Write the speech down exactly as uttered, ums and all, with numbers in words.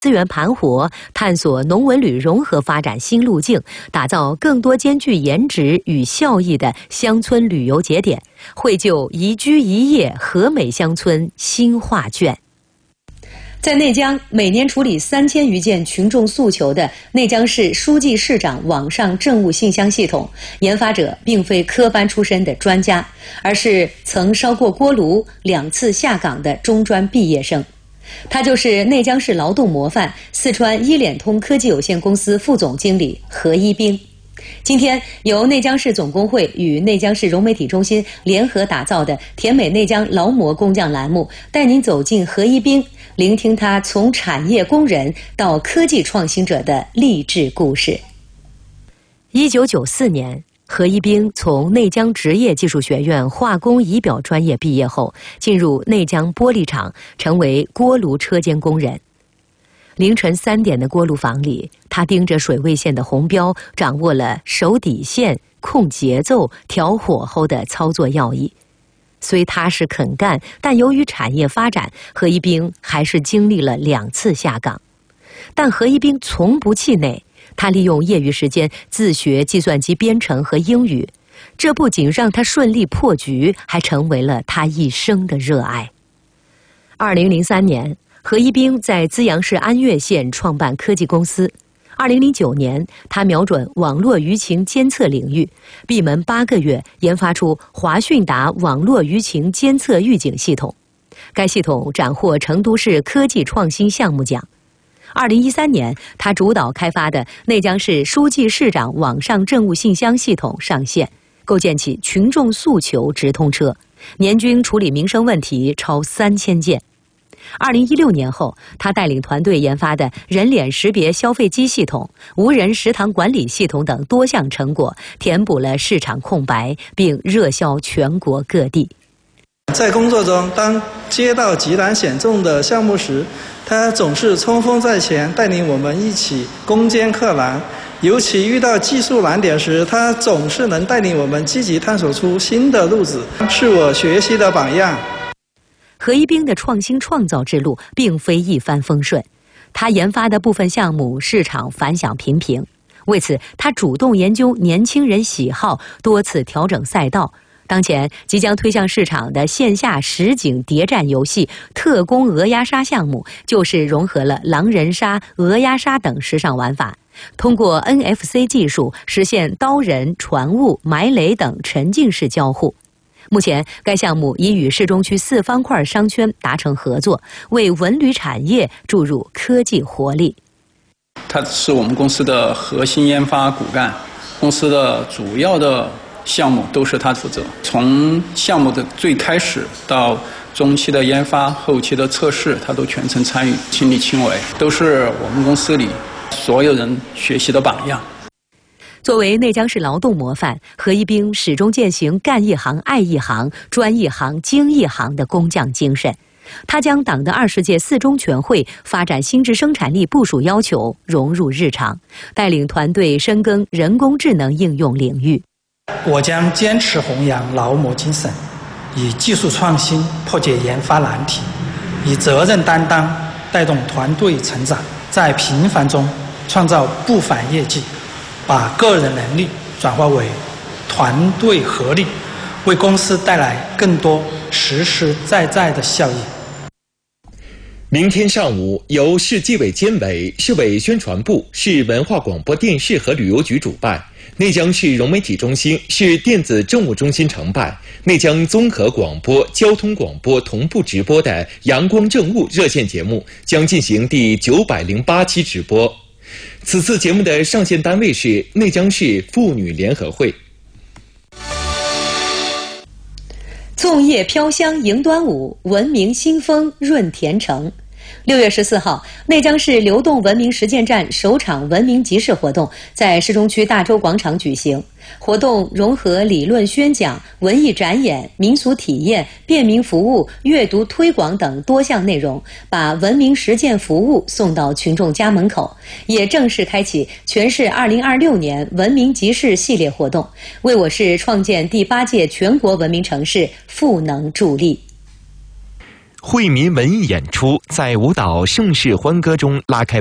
资源盘活，探索农文旅融合发展新路径，打造更多兼具颜值与效益的乡村旅游节点，绘就宜居宜业和美乡村新画卷。在内江，每年处理三千余件群众诉求的内江市书记市长网上政务信箱系统，研发者并非科班出身的专家，而是曾烧过锅炉、两次下岗的中专毕业生。他就是内江市劳动模范、四川一联通科技有限公司副总经理何一兵。今天，由内江市总工会与内江市融媒体中心联合打造的“甜美内江劳模工匠”栏目，带您走进何一兵，聆听他从产业工人到科技创新者的励志故事。一九九四年，何一兵从内江职业技术学院化工仪表专业毕业后，进入内江玻璃厂，成为锅炉车间工人。凌晨三点的锅炉房里，他盯着水位线的红标，掌握了守底线、控节奏、调火候的操作要义。虽踏实肯干，但由于产业发展，何一兵还是经历了两次下岗。但何一兵从不气馁，他利用业余时间自学计算机编程和英语，这不仅让他顺利破局，还成为了他一生的热爱。二零零三年，何一兵在资阳市安岳县创办科技公司。二零零九年，他瞄准网络舆情监测领域，闭门八个月研发出华讯达网络舆情监测预警系统。该系统斩获成都市科技创新项目奖。二零一三年，他主导开发的内江市书记市长网上政务信箱系统上线，构建起群众诉求直通车，年均处理民生问题超三千件。二零一六年后，他带领团队研发的人脸识别消费机系统、无人食堂管理系统等多项成果，填补了市场空白，并热销全国各地。 在工作中，当接到极难险重的项目时，他总是冲锋在前，带领我们一起攻坚克难。尤其遇到技术难点时，他总是能带领我们积极探索出新的路子，是我学习的榜样。 何一兵的创新创造之路并非一帆风顺，他研发的部分项目市场反响平平。为此，他主动研究年轻人喜好，多次调整赛道。当前即将推向市场的线下实景谍战游戏《特工鹅鸭杀》项目，就是融合了狼人杀、鹅鸭杀等时尚玩法，通过 N F C 技术实现刀人、传物、埋雷等沉浸式交互。目前，该项目已与市中区四方块商圈达成合作，为文旅产业注入科技活力。 它是我们公司的核心研发骨干，公司的主要的项目都是他负责，从项目的最开始到中期的研发、后期的测试，他都全程参与，亲力亲为，都是我们公司里所有人学习的榜样。 作为内江市劳动模范，何一兵始终践行干一行、爱一行、专一行、精一行的工匠精神。他将党的二十届四中全会发展新质生产力部署要求融入日常，带领团队深耕人工智能应用领域。 我将坚持弘扬劳模精神，以技术创新破解研发难题，以责任担当带动团队成长，在平凡中创造不凡业绩，把个人能力转化为团队合力，为公司带来更多实实在在的效益。 明天上午，由市纪委监委、市委宣传部、市文化广播电视和旅游局主办，内江市融媒体中心、市电子政务中心承办，内江综合广播、交通广播同步直播的阳光政务热线节目将进行第九百零八期直播。此次节目的上线单位是内江市妇女联合会。 粽叶飘香迎端午，文明新风润田城。六月十四号，内江市流动文明实践站首场文明集市活动在市中区大洲广场举行。活动融合理论宣讲、文艺展演、民俗体验、便民服务、阅读推广等多项内容，把文明实践服务送到群众家门口，也正式开启全市二零二六年文明集市系列活动，为我市创建第八届全国文明城市赋能助力。 惠民文艺演出在舞蹈盛世欢歌中拉开